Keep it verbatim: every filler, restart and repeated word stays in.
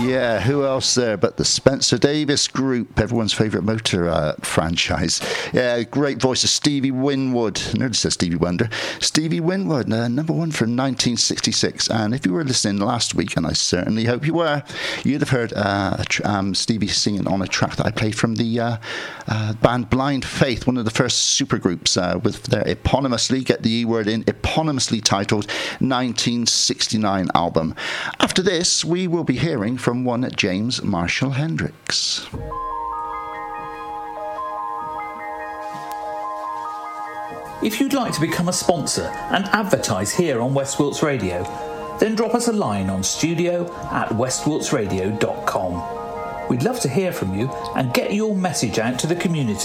Yeah, who else there but the Spencer Davis Group, everyone's favourite motor uh, franchise. Yeah, great voice of Stevie Winwood. I nearly said Stevie Wonder. Stevie Winwood, uh, number one from nineteen sixty-six. And if you were listening last week, and I certainly hope you were, you'd have heard uh, um, Stevie singing on a track that I played from the uh, uh, band Blind Faith, one of the first supergroups uh, with their eponymously, get the E word in, eponymously titled nineteen sixty-nine album. After this, we will be hearing from one James Marshall Hendricks. If you'd like to become a sponsor and advertise here on West Wilts Radio, then drop us a line on studio at west wilts radio dot com. We'd love to hear from you and get your message out to the community.